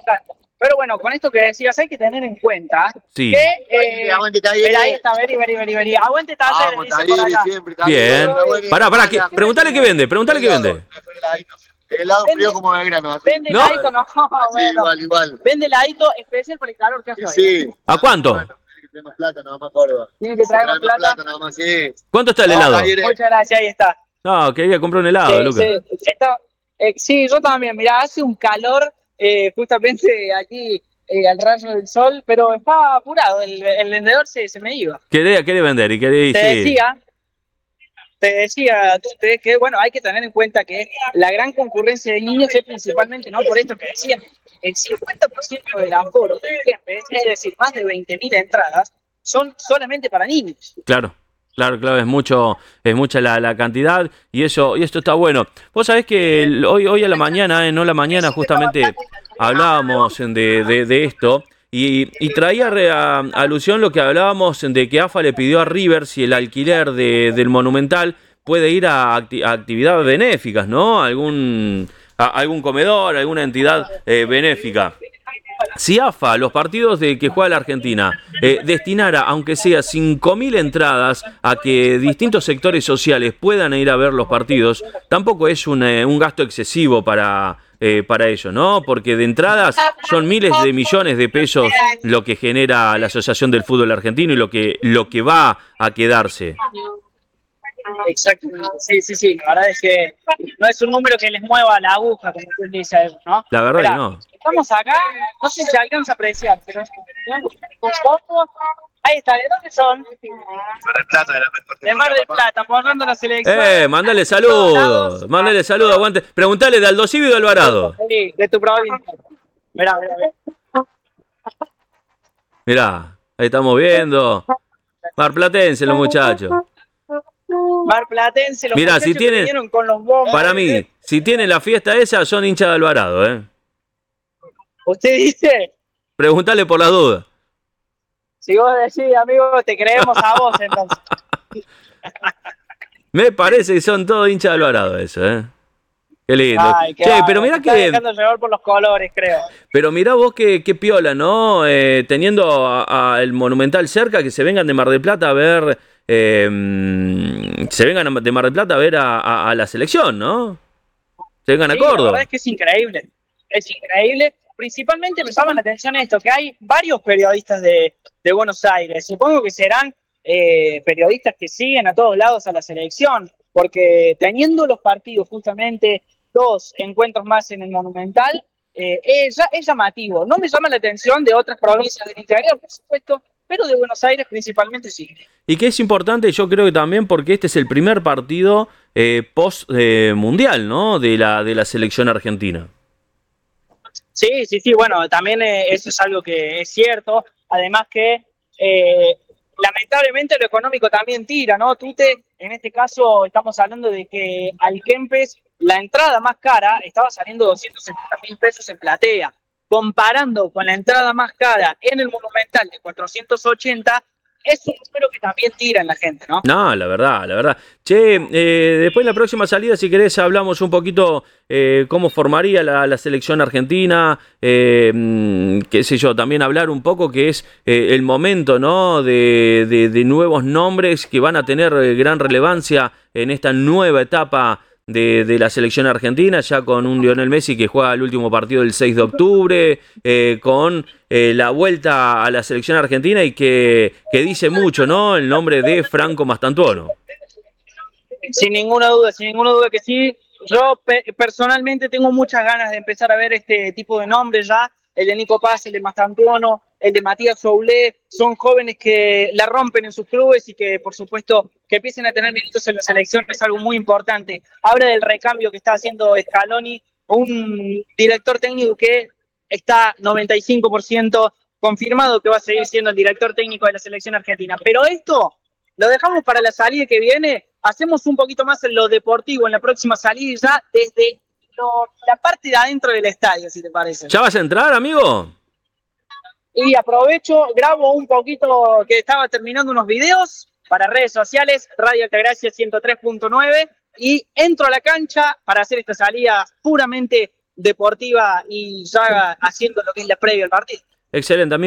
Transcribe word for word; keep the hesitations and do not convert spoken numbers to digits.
encanta. Pero bueno, con esto que decías, hay que tener en cuenta sí. que... Eh, aguante Talleres. Ahí está, veri, veri, veri, veri. Aguante Talleres, Vamos, dice por Talleres acá. siempre, Talleres. Bien. Pará, pará, que, preguntale qué vende, preguntale qué vende. Helado frío como Belgrano. Así. Vende ¿No? heladito, no, Sí, bueno. igual, igual. Vende heladito especial por el calor que hace hoy. Sí. ¿A cuánto? Bueno, tiene que traer más plata, nada más Córdoba. Tiene que traer más Trae plata. nada más, sí. ¿Cuánto está el No, helado? Talleres. Muchas gracias, ahí está. No, quería comprar un helado, Sí, Lucas. sí, está- eh, sí, yo también, mirá, hace un calor eh, justamente aquí eh, al rayo del sol, pero estaba apurado, el, el vendedor se, se me iba. Quería, quería vender y quería Te sí. decía, te decía tú, te- que bueno, hay que tener en cuenta que la gran concurrencia de niños es principalmente, ¿no? Por esto que decía, el cincuenta por ciento del aforo del Kempes, es decir, más de veinte mil entradas, son solamente para niños. Claro, claro, claro, es mucho, es mucha la, la cantidad y eso, y esto está bueno. Vos sabés que el- hoy, hoy a la mañana, eh, no a la mañana, justamente hablábamos de, de, de esto y, y traía re- a, alusión lo que hablábamos de que AFA le pidió a River si el alquiler de, del Monumental puede ir a, acti- a actividades benéficas, ¿no? Algún, a- algún comedor, alguna entidad eh, benéfica. Si AFA, los partidos de que juega la Argentina, eh, destinara, aunque sea cinco mil entradas a que distintos sectores sociales puedan ir a ver los partidos, tampoco es un, eh, un gasto excesivo para, eh, para ellos, ¿no? Porque de entradas son miles de millones de pesos lo que genera la Asociación del Fútbol Argentino y lo que, lo que va a quedarse. Exactamente, sí, sí, sí, la verdad es que no es un número que les mueva la aguja, como usted dice, ¿no? La verdad Mirá, que no. estamos acá, no sé si alcanza a apreciar, pero un poco, ahí está, ¿de dónde son? Mar del Plata, de la mejor De Mar del Plata, apoyando la selección. Eh, mándale saludos, mándale saludos, aguante. Preguntale de Aldo Civi y de Alvarado. Sí, de tu provincia. Mirá, mirá, mirá. Mirá, ahí estamos viendo. Marplatense los muchachos. Marplatense, los Mirá, muchachos si que tienen- vinieron con los bombos. Para mí, si tienen la fiesta esa, son hinchas de Alvarado, ¿eh? Usted dice, Preguntale por las dudas. si vos decís, amigo, te creemos a vos, entonces. Me parece que son todos hinchas de Alvarado eso, ¿eh? Qué lindo. Ay, qué Che, bárbaro, pero mirá se está que... dejando llevar por los colores, creo. Pero mirá vos qué, qué piola, ¿no? Eh, teniendo a, a el Monumental cerca, que se vengan de Mar del Plata a ver... eh, se vengan de Mar del Plata a ver a, a- a la selección, ¿no? Se vengan a Sí, la Córdoba. verdad es que es increíble. Es increíble. Principalmente me llama la atención esto, que hay varios periodistas de, de Buenos Aires. Supongo que serán eh, periodistas que siguen a todos lados a la selección, porque teniendo los partidos justamente dos encuentros más en el Monumental, eh, es, ya- es llamativo. No me llama la atención de otras provincias del interior, por supuesto, pero de Buenos Aires principalmente sí. Y que es importante, yo creo que también porque este es el primer partido eh, post-mundial, ¿no? De la, de la selección argentina. Sí, sí, sí, bueno, también eh, eso es algo que es cierto. Además que eh, lamentablemente lo económico también tira, ¿no? Tute, en este caso estamos hablando de que al Kempes la entrada más cara estaba saliendo doscientos setenta mil pesos en platea. Comparando con la entrada más cara en el Monumental de cuatrocientos ochenta, es un número que también tira en la gente, ¿no? No, la verdad, la verdad. Che, eh, después en la próxima salida, si querés, hablamos un poquito eh, cómo formaría la, la selección argentina, eh, mm, qué sé yo, también hablar un poco que es eh, el momento, ¿no? De, de, de nuevos nombres que van a tener eh, gran relevancia en esta nueva etapa de, de la selección argentina, ya con un Lionel Messi que juega el último partido el seis de octubre, eh, con eh, la vuelta a la selección argentina y que, que dice mucho, ¿no? El nombre de Franco Mastantuono. Sin ninguna duda, sin ninguna duda que sí. Yo pe personalmente tengo muchas ganas de empezar a ver este tipo de nombres ya. El de Nico Paz, el de Mastantuono, el de Matías Soulé. Son jóvenes que la rompen en sus clubes y que, por supuesto, que empiecen a tener minutos en la selección es algo muy importante. Habla del recambio que está haciendo Scaloni, un director técnico que está noventa y cinco por ciento confirmado que va a seguir siendo el director técnico de la selección argentina. Pero esto lo dejamos para la salida que viene. Hacemos un poquito más en lo deportivo en la próxima salida ya desde lo, la parte de adentro del estadio, si te parece. ¿Ya vas a entrar, amigo? Y aprovecho, grabo un poquito que estaba terminando unos videos para redes sociales, Radio Altagracia ciento tres punto nueve, y entro a la cancha para hacer esta salida puramente deportiva y ya haciendo lo que es la previa al partido. Excelente, amigo.